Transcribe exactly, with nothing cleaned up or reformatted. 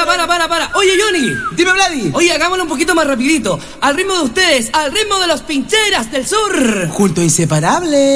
para, para, para. Oye, Johnny. Dime, Vladi. Oye, hagámoslo un poquito más rapidito. Al ritmo de ustedes, al ritmo de los Pincheras del Sur. Junto inseparable.